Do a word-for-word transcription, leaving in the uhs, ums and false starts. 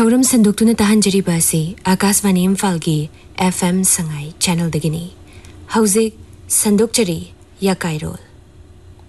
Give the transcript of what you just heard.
थौरम संदोक्तुना ताहंजरीबा असि Akashvani इम्फालगी F M Sangai channel दगिनी हौजिक संदोक्चरी याकाइरोल